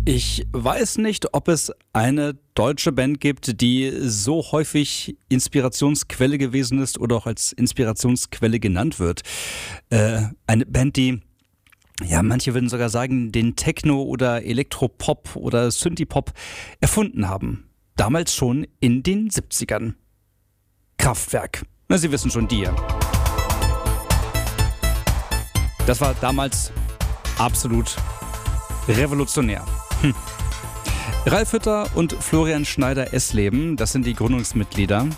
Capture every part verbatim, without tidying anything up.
Ich weiß nicht, ob es eine deutsche Band gibt, die so häufig Inspirationsquelle gewesen ist oder auch als Inspirationsquelle genannt wird. Äh, eine Band, die, ja, manche würden sogar sagen, den Techno oder Elektropop oder Synthie-Pop erfunden haben. Damals schon in den siebzigern. Kraftwerk. Na, Sie wissen schon, die hier. Das war damals absolut revolutionär. Hm. Ralf Hütter und Florian Schneider-Esleben, das sind die Gründungsmitglieder.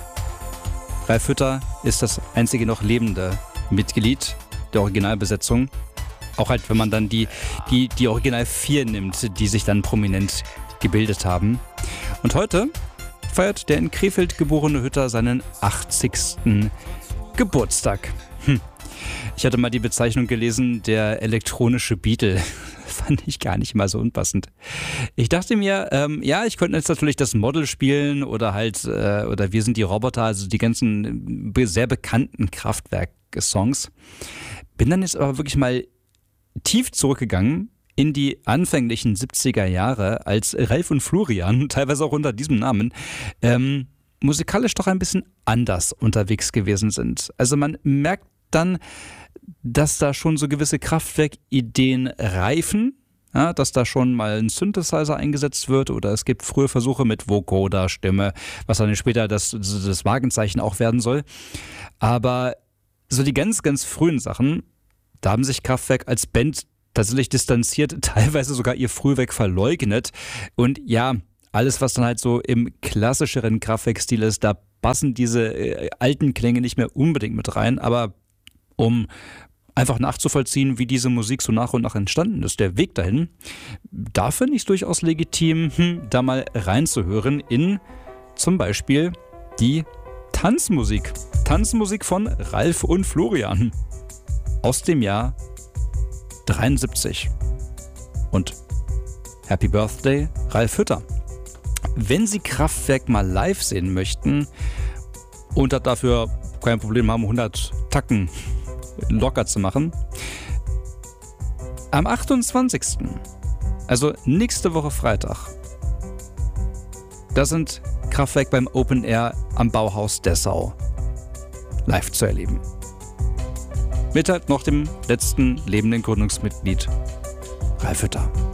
Ralf Hütter ist das einzige noch lebende Mitglied der Originalbesetzung. Auch halt, wenn man dann die, die, die Original vier nimmt, die sich dann prominent gebildet haben. Und heute feiert der in Krefeld geborene Hütter seinen achtzigsten Geburtstag. Hm. Ich hatte mal die Bezeichnung gelesen, der elektronische Beatle. Fand ich gar nicht mal so unpassend. Ich dachte mir, ähm, ja, ich könnte jetzt natürlich das Model spielen oder halt, äh, oder Wir sind die Roboter, also die ganzen sehr bekannten Kraftwerk-Songs. Bin dann jetzt aber wirklich mal tief zurückgegangen in die anfänglichen siebziger Jahre, als Ralf und Florian, teilweise auch unter diesem Namen, ähm, musikalisch doch ein bisschen anders unterwegs gewesen sind. Also man merkt dann, dass da schon so gewisse Kraftwerk-Ideen reifen, ja, dass da schon mal ein Synthesizer eingesetzt wird oder es gibt frühe Versuche mit Vocoder, Stimme, was dann später das, das Markenzeichen auch werden soll. Aber so die ganz, ganz frühen Sachen, da haben sich Kraftwerk als Band tatsächlich distanziert, teilweise sogar ihr Frühwerk verleugnet. Und ja, alles, was dann halt so im klassischeren Kraftwerk-Stil ist, da passen diese äh, alten Klänge nicht mehr unbedingt mit rein, aber um einfach nachzuvollziehen, wie diese Musik so nach und nach entstanden ist, der Weg dahin, da finde ich es durchaus legitim, hm, da mal reinzuhören in zum Beispiel die Tanzmusik. Tanzmusik von Ralf und Florian aus dem Jahr dreiundsiebzig. Und Happy Birthday, Ralf Hütter. Wenn Sie Kraftwerk mal live sehen möchten und dafür kein Problem haben, hundert Tacken locker zu machen. Am achtundzwanzigsten Also nächste Woche Freitag, da sind Kraftwerk beim Open Air am Bauhaus Dessau live zu erleben. Mit halt noch dem letzten lebenden Gründungsmitglied Ralf Hütter.